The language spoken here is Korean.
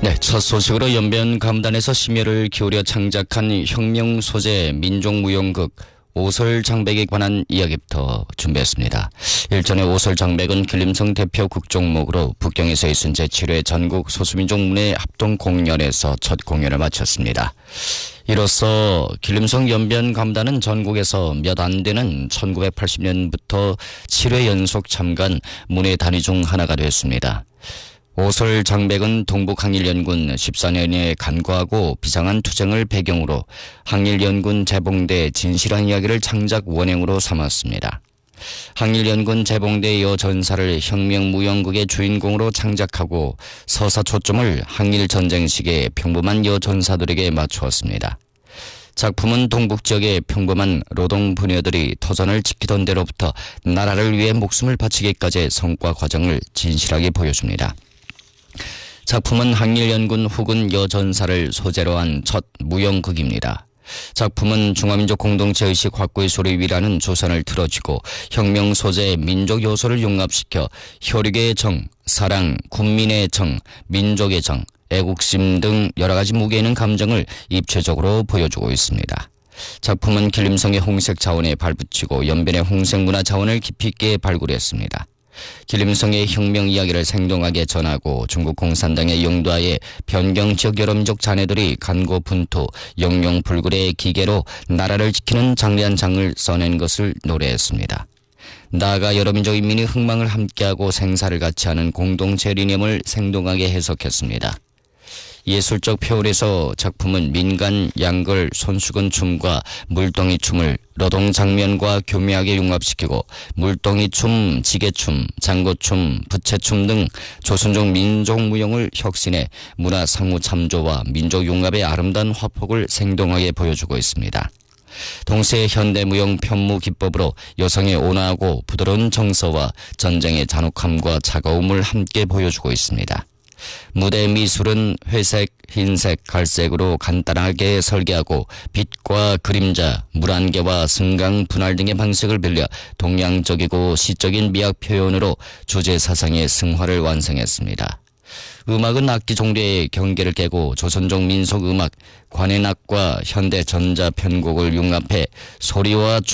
네, 첫 소식으로 연변 감단에서 심혈을 기울여 창작한 혁명 소재 민족무용극 오설장백에 관한 이야기부터 준비했습니다. 일전에 오설장백은 길림성 대표 극종목으로 북경에서 있은 제7회 전국 소수민족 문예 합동 공연에서 첫 공연을 마쳤습니다. 이로써 길림성 연변 감단은 전국에서 몇 안 되는 1980년부터 7회 연속 참가한 문예 단위 중 하나가 됐습니다. 오설장백은 동북항일연군 14년에 간과하고 비상한 투쟁을 배경으로 항일연군 재봉대 진실한 이야기를 창작 원행으로 삼았습니다. 항일연군 재봉대 여전사를 혁명무용극의 주인공으로 창작하고 서사 초점을 항일전쟁 시기의 평범한 여전사들에게 맞추었습니다. 작품은 동북 지역의 평범한 노동부녀들이 터전을 지키던 데로부터 나라를 위해 목숨을 바치기까지의 성과 과정을 진실하게 보여줍니다. 작품은 항일연군 후군 여전사를 소재로 한 첫 무용극입니다. 작품은 중화민족 공동체 의식 확고의 소리위라는 조선을 틀어쥐고 혁명 소재의 민족 요소를 융합시켜 혈육의 정, 사랑, 군민의 정, 민족의 정, 애국심 등 여러 가지 무게 있는 감정을 입체적으로 보여주고 있습니다. 작품은 길림성의 홍색 자원에 발붙이고 연변의 홍색 문화 자원을 깊이 있게 발굴했습니다. 길림성의 혁명 이야기를 생동하게 전하고 중국 공산당의 용도하에 변경 지역 여러 민족 자네들이 간고 분투, 영영 불굴의 기계로 나라를 지키는 장대한 장을 써낸 것을 노래했습니다. 나아가 여러 민족 인민이 흥망을 함께하고 생사를 같이 하는 공동체 리념을 생동하게 해석했습니다. 예술적 표현에서 작품은 민간, 양걸, 손수건 춤과 물동이 춤을 노동 장면과 교묘하게 융합시키고 물동이 춤, 지게춤, 장고춤, 부채춤 등 조선족 민족무용을 혁신해 문화 상호 참조와 민족 융합의 아름다운 화폭을 생동하게 보여주고 있습니다. 동시에 현대무용 편무 기법으로 여성의 온화하고 부드러운 정서와 전쟁의 잔혹함과 차가움을 함께 보여주고 있습니다. 무대 미술은 회색, 흰색, 갈색으로 간단하게 설계하고 빛과 그림자, 물안개와 승강, 분할 등의 방식을 빌려 동양적이고 시적인 미학 표현으로 주제 사상의 승화를 완성했습니다. 음악은 악기 종류의 경계를 깨고 조선족 민속 음악, 관현악과 현대 전자 편곡을 융합해 소리와